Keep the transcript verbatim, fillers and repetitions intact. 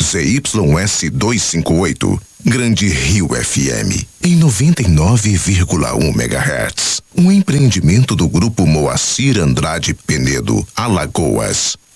Z Y S duzentos e cinquenta e oito, Grande Rio F M, em noventa e nove vírgula um megahertz. Um empreendimento do Grupo Moacir Andrade Penedo, Alagoas.